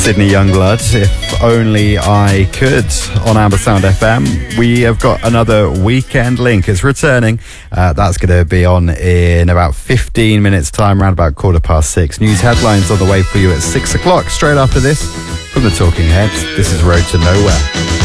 Sydney Youngblood, If Only I Could, on Amber Sound FM. We have got another Weekend Link. It's returning. That's going to be on in about 15 minutes time, around about 6:15. News headlines on the way for you at 6 o'clock. Straight after this, from the Talking Heads, this is Road to Nowhere.